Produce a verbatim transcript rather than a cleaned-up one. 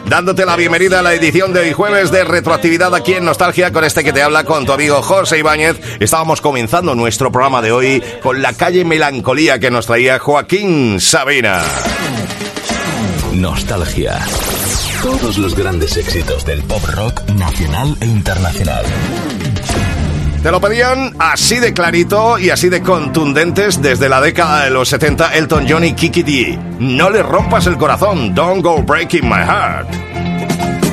dándote la bienvenida a la edición de hoy jueves de Retroactividad aquí en Nostalgia, con este que te habla, con tu amigo José Ibáñez. Estábamos comenzando nuestro programa de hoy con la calle Melancolía que nos traía Joaquín Sabina. Nostalgia. Todos los grandes éxitos del pop rock nacional e internacional. Te lo pedían así de clarito y así de contundentes desde la década de los setenta Elton John y Kiki Dee. No le rompas el corazón, Don't Go Breaking My Heart.